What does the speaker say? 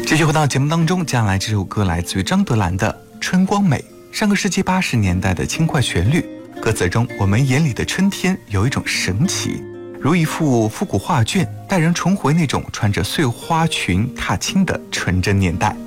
继续回到节目当中，接下来这首歌来自于张德兰的《春光美》，上个世纪80年代的轻快旋律。歌词中，我们眼里的春天有一种神奇，如一幅复古画卷，带人重回那种穿着碎花裙踏青的纯真年代。